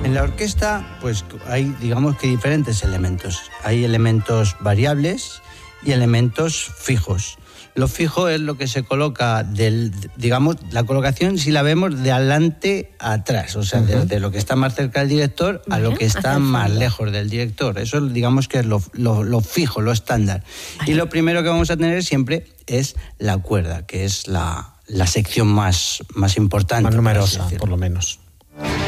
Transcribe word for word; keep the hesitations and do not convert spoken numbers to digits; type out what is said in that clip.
En la orquesta, pues hay, digamos que diferentes elementos. Hay elementos variables y elementos fijos. Lo fijo es lo que se coloca del, digamos, la colocación si la vemos de adelante a atrás, o sea, uh-huh. desde lo que está más cerca del director a lo que está más lejos del director. Eso, digamos, que es lo, lo, lo fijo, lo estándar. Ay. Y lo primero que vamos a tener siempre es la cuerda, que es la, la sección más, más importante. Más numerosa, por lo menos.